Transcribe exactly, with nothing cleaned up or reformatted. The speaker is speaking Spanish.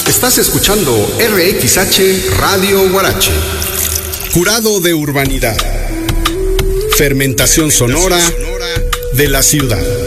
Estás escuchando R X H Radio Huarache. Jurado de urbanidad. Fermentación sonora de la ciudad.